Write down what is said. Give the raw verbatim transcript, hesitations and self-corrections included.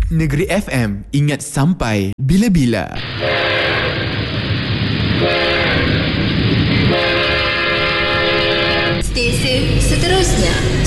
Negeri F M, ingat sampai bila-bila. Stesen seterusnya